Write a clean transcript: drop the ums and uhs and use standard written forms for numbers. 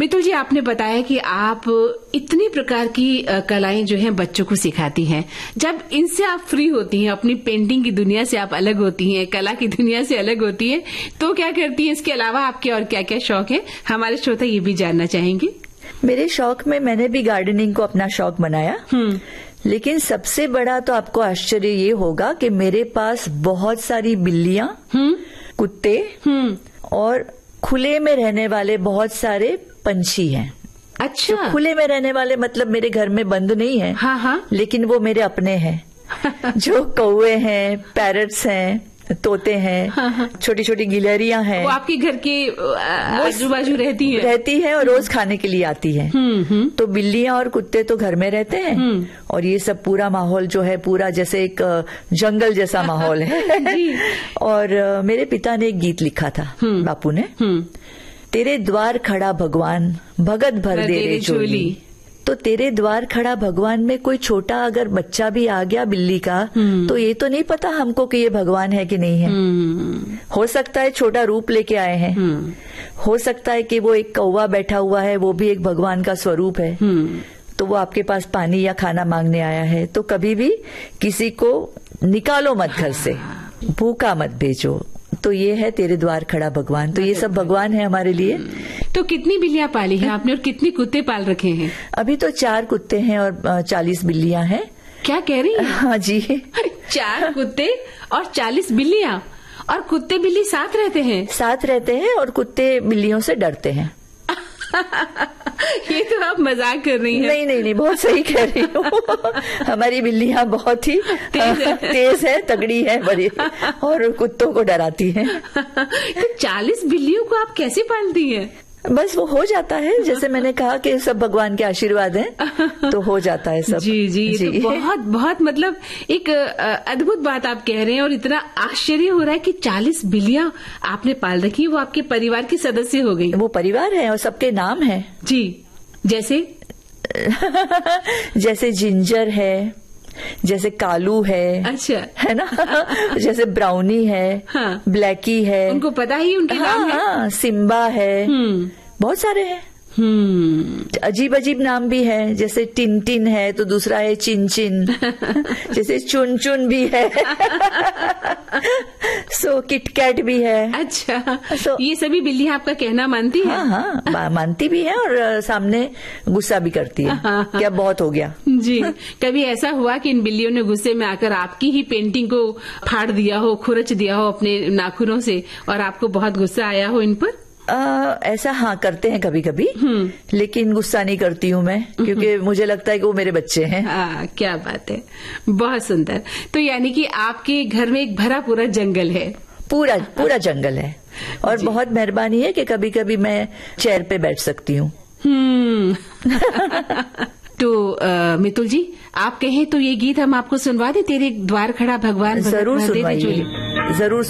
मितुल जी, आपने बताया कि आप इतनी प्रकार की कलाएं जो हैं बच्चों को सिखाती हैं। जब इनसे आप फ्री होती हैं, अपनी पेंटिंग की दुनिया से आप अलग होती हैं, कला की दुनिया से अलग होती हैं, तो क्या करती हैं? इसके अलावा आपके और क्या क्या शौक है? हमारे श्रोता ये भी जानना चाहेंगे। मेरे शौक में मैंने भी गार्डनिंग को अपना शौक बनाया, लेकिन सबसे बड़ा तो आपको आश्चर्य ये होगा कि मेरे पास बहुत सारी बिल्लियां, कुत्ते और खुले में रहने वाले बहुत सारे पंछी हैं। अच्छा, तो खुले में रहने वाले मतलब मेरे घर में बंद नहीं है। हाँ। लेकिन वो मेरे अपने हैं। जो कौवे हैं, पैरट्स हैं, तोते हैं, छोटी छोटी गिलहरियां हैं। वो आपके घर के आजू बाजू रहती है और रोज खाने के लिए आती है। तो बिल्लियां और कुत्ते तो घर में रहते हैं और ये सब पूरा माहौल जो है पूरा जैसे एक जंगल जैसा माहौल है। और मेरे पिता ने एक गीत लिखा था, बापू ने, तेरे द्वार खड़ा भगवान भगत भर दे रे झोली। तो तेरे द्वार खड़ा भगवान में कोई छोटा अगर बच्चा भी आ गया बिल्ली का, तो ये तो नहीं पता हमको कि ये भगवान है कि नहीं है। हो सकता है छोटा रूप लेके आए हैं, हो सकता है कि वो एक कौवा बैठा हुआ है, वो भी एक भगवान का स्वरूप है। तो वो आपके पास पानी या खाना मांगने आया है। तो कभी भी किसी को निकालो मत घर से, भूखा मत भेजो। तो ये है तेरे द्वार खड़ा भगवान। तो ये सब भगवान है हमारे लिए। तो कितनी बिल्लियां पाली हैं आपने और कितने कुत्ते पाल रखे हैं? अभी तो 4 कुत्ते हैं और 40 बिल्लियां हैं। क्या कह रही हैं? हाँ जी। 4 कुत्ते और 40 बिल्लियां। और कुत्ते बिल्ली साथ रहते हैं? साथ रहते हैं और कुत्ते बिल्लियों से डरते हैं। ये तो आप मजाक कर रही हैं। नहीं, बहुत सही कह रही हूँ। हमारी बिल्लियां बहुत ही तेज है, तगड़ी है, बड़ी, और कुत्तों को डराती हैं। तो 40 बिल्लियों को आप कैसे पालती हैं? बस वो हो जाता है, जैसे मैंने कहा कि सब भगवान के आशीर्वाद हैं, तो हो जाता है सब। जी। तो बहुत मतलब एक अद्भुत बात आप कह रहे हैं और इतना आश्चर्य हो रहा है कि 40 बिल्लियां आपने पाल रखी, वो आपके परिवार के सदस्य हो गई। वो परिवार है और सबके नाम है। जी, जैसे जैसे जिंजर है, जैसे कालू है। अच्छा, है ना। जैसे ब्राउनी है, हाँ। ब्लैकी है। उनको पता ही उनके नाम है। हाँ, सिम्बा है। बहुत सारे हैं। अजीब अजीब नाम भी है, जैसे टिन है तो दूसरा है चिन। जैसे चुन भी है। सो किटकैट भी है। अच्छा, ये सभी बिल्लियां आपका कहना मानती हैं? हाँ, मानती भी है और सामने गुस्सा भी करती है। क्या बहुत हो गया। जी। कभी ऐसा हुआ कि इन बिल्लियों ने गुस्से में आकर आपकी ही पेंटिंग को फाड़ दिया हो, खुरच दिया हो अपने नाखूनों से, और आपको बहुत गुस्सा आया हो इन पर? ऐसा हाँ करते हैं कभी कभी, लेकिन गुस्सा नहीं करती हूँ मैं, क्योंकि मुझे लगता है कि वो मेरे बच्चे हैं। क्या बात है, बहुत सुंदर। तो यानी कि आपके घर में एक भरा पूरा जंगल है? पूरा जंगल है, और बहुत मेहरबानी है कि कभी कभी मैं चेयर पे बैठ सकती हूँ। तो मितुल जी, आप कहें तो ये गीत हम आपको सुनवा दें, तेरे द्वार खड़ा भगवान। जरूर सुनवाइए, जरूर।